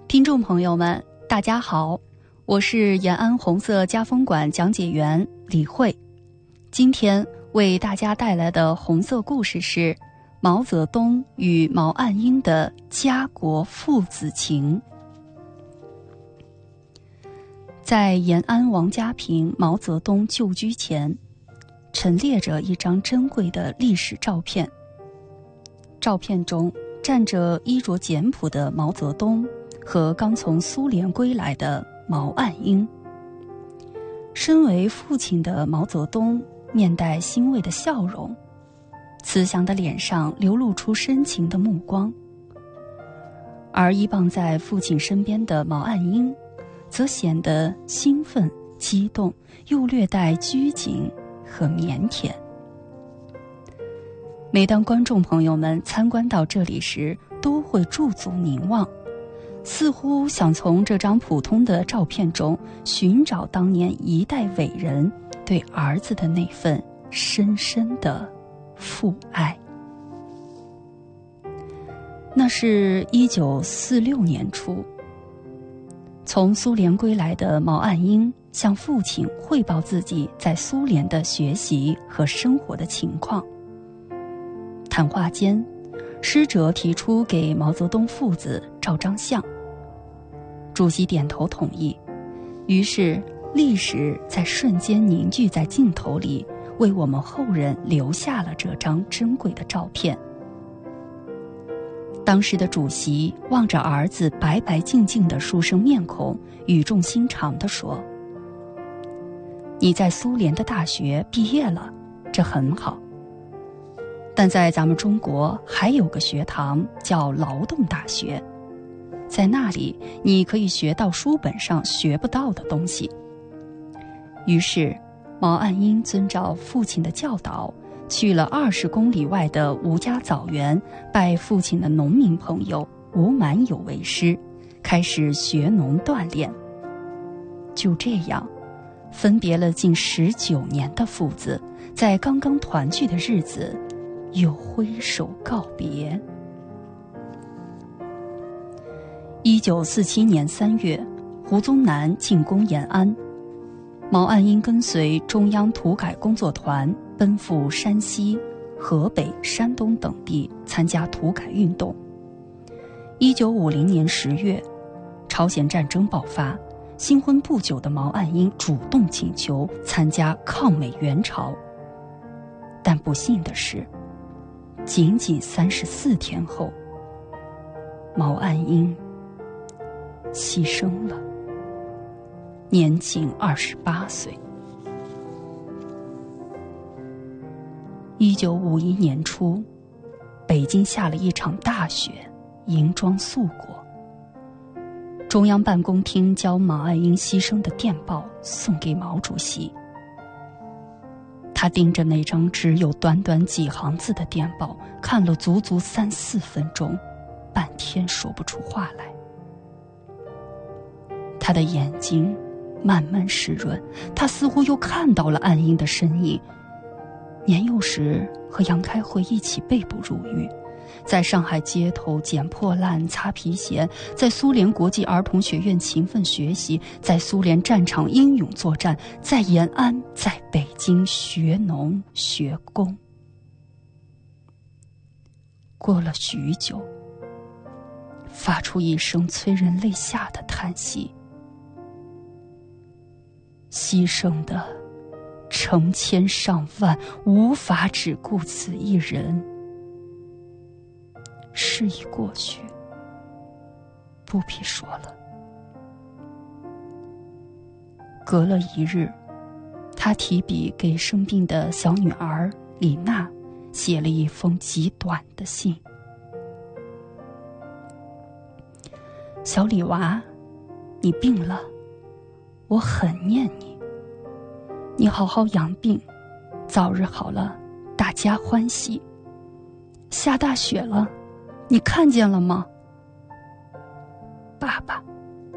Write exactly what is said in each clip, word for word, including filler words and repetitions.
听众朋友们，大家好，我是延安红色家风馆讲解员李慧。今天为大家带来的红色故事是毛泽东与毛岸英的家国父子情。在延安王家坪毛泽东旧居前，陈列着一张珍贵的历史照片。照片中站着衣着简朴的毛泽东和刚从苏联归来的毛岸英。身为父亲的毛泽东面带欣慰的笑容，慈祥的脸上流露出深情的目光，而依傍在父亲身边的毛岸英则显得兴奋、激动，又略带拘谨和腼腆。每当观众朋友们参观到这里时，都会驻足凝望，似乎想从这张普通的照片中寻找当年一代伟人对儿子的那份深深的父爱。那是一九四六年初，从苏联归来的毛岸英向父亲汇报自己在苏联的学习和生活的情况。谈话间，使者提出给毛泽东父子照张相，主席点头同意，于是历史在瞬间凝聚在镜头里，为我们后人留下了这张珍贵的照片。当时的主席望着儿子白白净净的书生面孔，语重心长地说：“你在苏联的大学毕业了，这很好。但在咱们中国还有个学堂叫劳动大学，在那里你可以学到书本上学不到的东西。”于是毛岸英遵照父亲的教导，去了二十公里外的吴家枣园，拜父亲的农民朋友吴满友为师，开始学农锻炼。就这样，分别了近十九年的父子，在刚刚团聚的日子又挥手告别。一九四七年三月，胡宗南进攻延安，毛岸英跟随中央土改工作团奔赴山西、河北、山东等地参加土改运动。一九五零年十月，朝鲜战争爆发，新婚不久的毛岸英主动请求参加抗美援朝。但不幸的是，仅仅三十四天后，毛岸英牺牲了，年仅二十八岁。一九五一年初，北京下了一场大雪，银装素裹。中央办公厅将毛岸英牺牲的电报送给毛主席。他盯着那张只有短短几行字的电报，看了足足三四分钟，半天说不出话来。他的眼睛慢慢湿润，他似乎又看到了岸英的身影。年幼时和杨开慧一起被捕入狱，在上海街头捡破烂、擦皮鞋，在苏联国际儿童学院勤奋学习，在苏联战场英勇作战，在延安、在北京学农学工。过了许久，发出一声催人泪下的叹息。牺牲的成千上万，无法只顾此一人。事已过去，不必说了。隔了一日，他提笔给生病的小女儿李娜写了一封极短的信。小李娃，你病了，我很念你，你好好养病，早日好了，大家欢喜。下大雪了，你看见了吗？爸爸。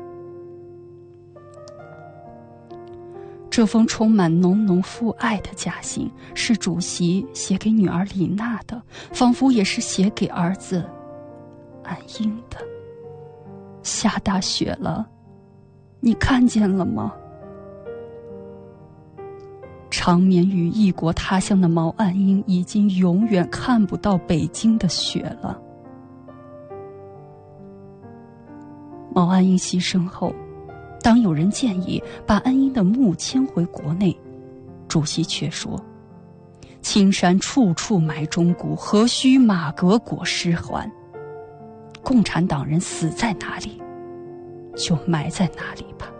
这封充满浓浓父爱的家信是主席写给女儿李娜的，仿佛也是写给儿子岸英的。 下大雪了，你看见了吗？长眠于异国他乡的毛岸英已经永远看不到北京的雪了。毛岸英牺牲后，当有人建议把岸英的墓迁回国内，主席却说：青山处处埋忠骨，何须马革裹尸还？共产党人死在哪里，就埋在哪里吧。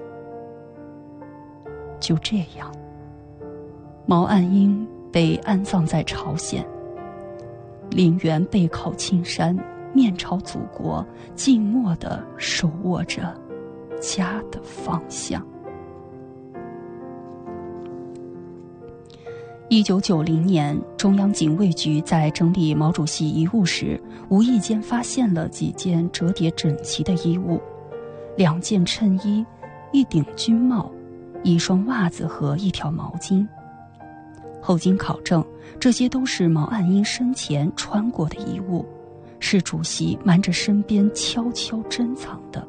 就这样，毛岸英被安葬在朝鲜，林园背靠青山，面朝祖国，静默地手握着家的方向。一九九零年，中央警卫局在整理毛主席遗物时，无意间发现了几件折叠整齐的衣物，两件衬衣，一顶军帽，一双袜子和一条毛巾。后经考证，这些都是毛岸英生前穿过的衣物，是主席瞒着身边悄悄珍藏的。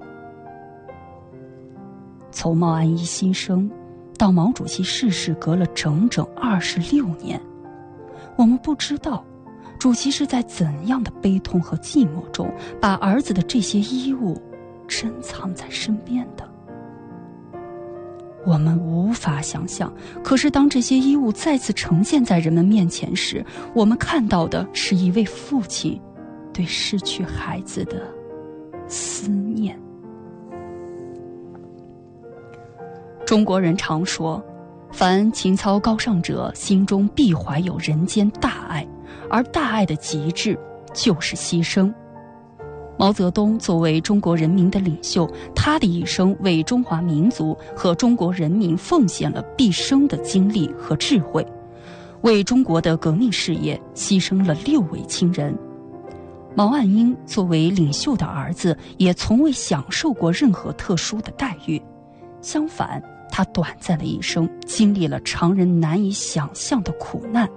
从毛岸英牺牲到毛主席逝世隔了整整二十六年，我们不知道主席是在怎样的悲痛和寂寞中把儿子的这些衣物珍藏在身边的。我们无法想象，可是当这些衣物再次呈现在人们面前时，我们看到的是一位父亲对失去孩子的思念。中国人常说，凡情操高尚者，心中必怀有人间大爱，而大爱的极致就是牺牲。毛泽东作为中国人民的领袖，他的一生为中华民族和中国人民奉献了毕生的精力和智慧，为中国的革命事业牺牲了六位亲人。毛岸英作为领袖的儿子，也从未享受过任何特殊的待遇，相反，他短暂的一生经历了常人难以想象的苦难。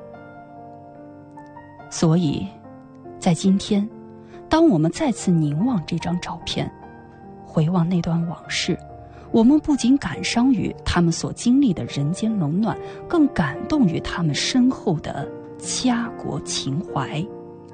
所以，在今天，当我们再次凝望这张照片，回望那段往事，我们不仅感伤于他们所经历的人间冷暖，更感动于他们深厚的家国情怀。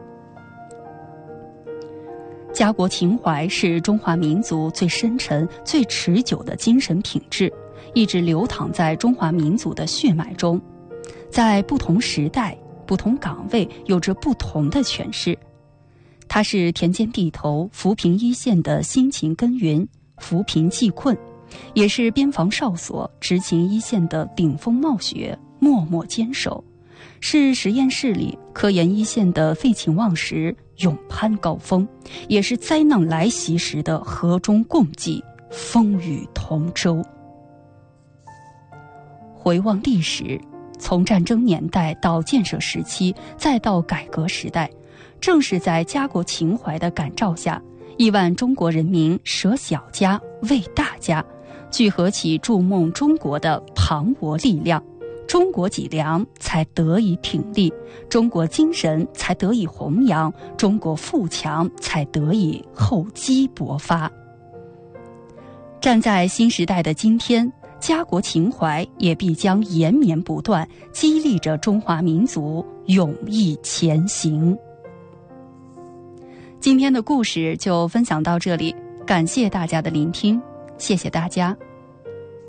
家国情怀是中华民族最深沉、最持久的精神品质，一直流淌在中华民族的血脉中，在不同时代、不同岗位有着不同的诠释。它是田间地头、扶贫一线的辛勤耕耘、扶贫济困，也是边防哨所、执勤一线的顶风冒雪、默默坚守，是实验室里科研一线的废寝忘食、勇攀高峰，也是灾难来袭时的和衷共济、风雨同舟。回望历史，从战争年代到建设时期，再到改革时代，正是在家国情怀的感召下，亿万中国人民舍小家为大家，聚合起筑梦中国的磅礴力量，中国脊梁才得以挺立，中国精神才得以弘扬，中国富强才得以厚积薄发。站在新时代的今天，家国情怀也必将延绵不断，激励着中华民族勇毅前行。今天的故事就分享到这里，感谢大家的聆听，谢谢大家。